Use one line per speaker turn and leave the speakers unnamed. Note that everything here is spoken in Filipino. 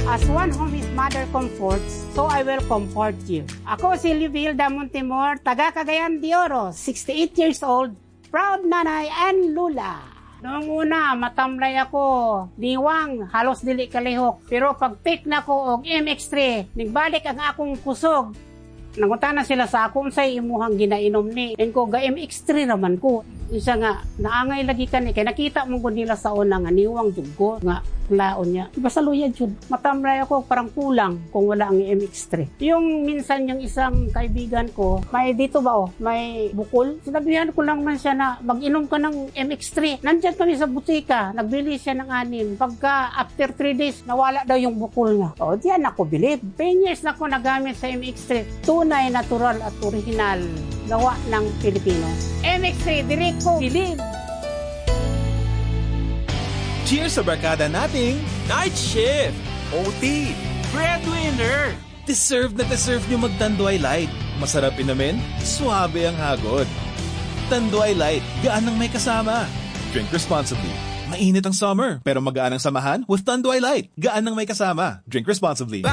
As one whom his mother comforts, so I will comfort you. Ako si Livilda Montemor, taga Cagayan de Oro, 68 years old, proud nanay and lula. Noong una, matamlay ako, diwang, halos dili kalihok. Pero pag pick na ko og MX3, nagbalik ang akong kusog. Nangutana sila sa akong sa imuhang ginainom ni. And ko, ga MX3 naman ko. Isa nga, naangay lagi ka ni. Kaya nakita mo ko nila sa una nga, niwang jugo nga, laon niya. Diba sa luya jud? Matamlay ako, parang kulang kung wala ang MX3. Yung minsan yung isang kaibigan ko, may dito ba may bukol. Sinabihan ko lang man siya na mag-inom ka ng MX3. Nandyan kami sa butika, nagbili siya ng 6. Pagka after 3 days, nawala daw yung bukol niya. O, diyan ako bilib. 10 years na ako nagamit sa MX3. Tunay, natural at original. Gawa ng Pilipino. MX3, direko, bilib.
Cheers sa barkada nating Night Shift, OT, Breadwinner. Deserve na deserve nyo mag-Tanduay Light. Masarap inamin, suabe ang hagod. Tanduay Light, gaan ng may kasama. Drink responsibly. Mainit ang summer, pero magaan ang samahan with Tanduay Light. Gaan ng may kasama. Drink responsibly.